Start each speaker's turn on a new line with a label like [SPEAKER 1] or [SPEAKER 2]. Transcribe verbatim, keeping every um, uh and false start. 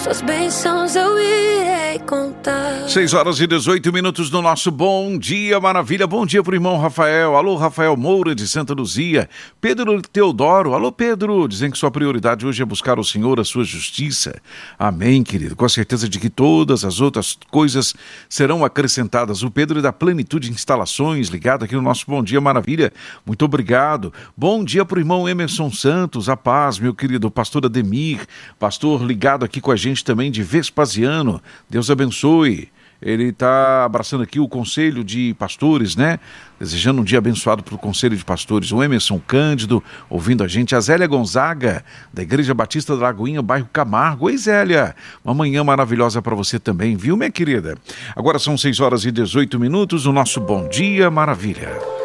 [SPEAKER 1] suas bênçãos eu irei contar.
[SPEAKER 2] seis horas e dezoito minutos no nosso Bom Dia Maravilha. Bom dia pro irmão Rafael. Alô, Rafael Moura de Santa Luzia. Pedro Teodoro. Alô, Pedro. Dizem que sua prioridade hoje é buscar o Senhor, a sua justiça. Amém, querido. Com a certeza de que todas as outras coisas serão acrescentadas. O Pedro é da Plenitude Instalações, ligado aqui no nosso Bom Dia Maravilha. Muito obrigado. Bom dia pro irmão Emerson Santos. A paz, meu querido. Pastor Ademir. Pastor ligado aqui com a gente também de Vespasiano. Deus abençoe. Ele está abraçando aqui o Conselho de Pastores, né? Desejando um dia abençoado para o Conselho de Pastores. O Emerson Cândido, ouvindo a gente. A Zélia Gonzaga, da Igreja Batista da Lagoinha, bairro Camargo. Oi, Zélia. Uma manhã maravilhosa para você também, viu, minha querida? Agora são seis horas e dezoito minutos. O nosso Bom Dia Maravilha.